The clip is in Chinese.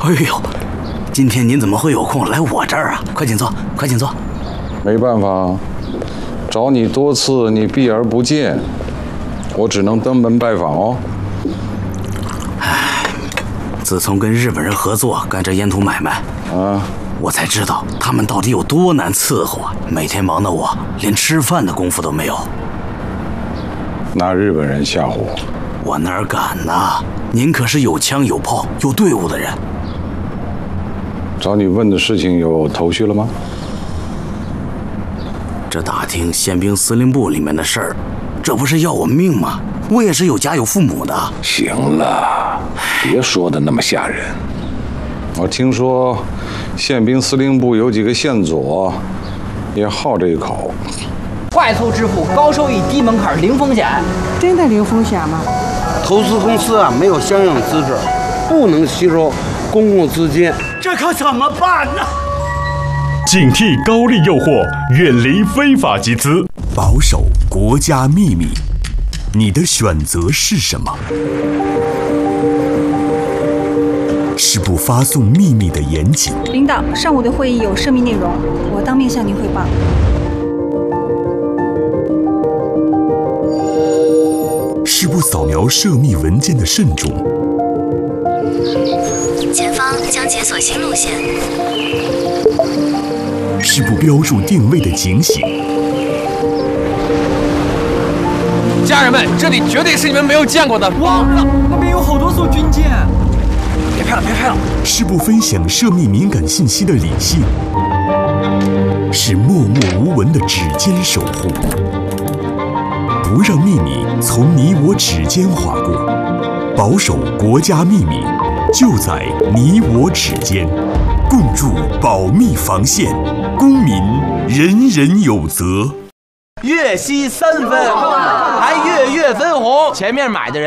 哎呦，今天您怎么会有空来我这儿啊？快请坐，快请坐。 没办法，找你多次你避而不见，我只能登门拜访哦。 自从跟日本人合作干这烟土买卖，我才知道他们到底有多难伺候啊！每天忙得我连吃饭的功夫都没有。 拿日本人吓唬我哪敢呐！您可是有枪有炮有队伍的人。 找你问的事情有头绪了吗？ 这打听宪兵司令部里面的事儿，这不是要我命吗？我也是有家有父母的。 行了，别说的那么吓人。 我听说宪兵司令部有几个县佐也好这一口。 快速支付，高收益，低门槛，零风险。 真的零风险吗？ 投资公司啊，没有相应资质，不能吸收公共资金。 这可怎么办呢？ 警惕高利诱惑，远离非法集资， 保守国家秘密。你的选择是什么？是不发送秘密的严谨。 领导，上午的会议有涉密内容，我当面向您汇报。 是不扫描涉密文件的慎重。 前方将解锁新路线。 是不标注定位的警醒。 家人们，这里绝对是你们没有见过的。 忘了，那边有好多艘军舰。 别拍了，别拍了。 是不分享涉密敏感信息的理性。是默默无闻的指尖守护。不让秘密从你我指尖划过，保守国家秘密就在你我指尖，共筑保密防线，公民人人有责。 月息3分，还月月分红，前面买的人